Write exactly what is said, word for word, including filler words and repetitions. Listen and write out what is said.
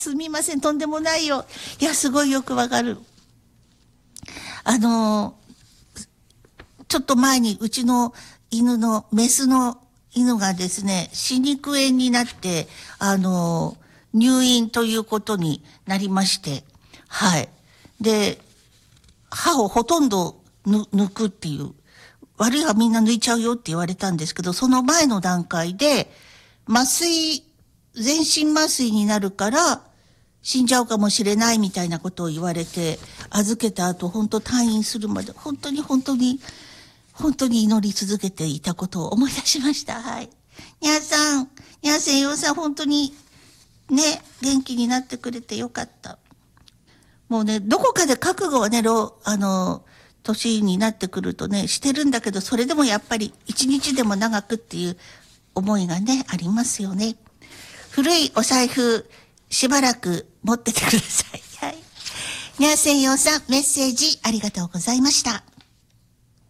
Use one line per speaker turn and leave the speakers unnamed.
すみません、とんでもないよ。いや、すごいよくわかる。あの、ちょっと前にうちの犬の、メスの犬がですね、歯肉炎になって、あの、入院ということになりまして、はい。で、歯をほとんど抜くっていう、悪い歯みんな抜いちゃうよって言われたんですけど、その前の段階で、麻酔、全身麻酔になるから、死んじゃうかもしれないみたいなことを言われて、預けた後、本当退院するまで、本当に本当に、本当に祈り続けていたことを思い出しました。はい。にゃーさん、にゃーせんようさん、本当に、ね、元気になってくれてよかった。もうね、どこかで覚悟はね、あの、年になってくるとね、してるんだけど、それでもやっぱり一日でも長くっていう思いがね、ありますよね。古いお財布、しばらく持っててください。はい。にゃーせんようさん、メッセージありがとうございました。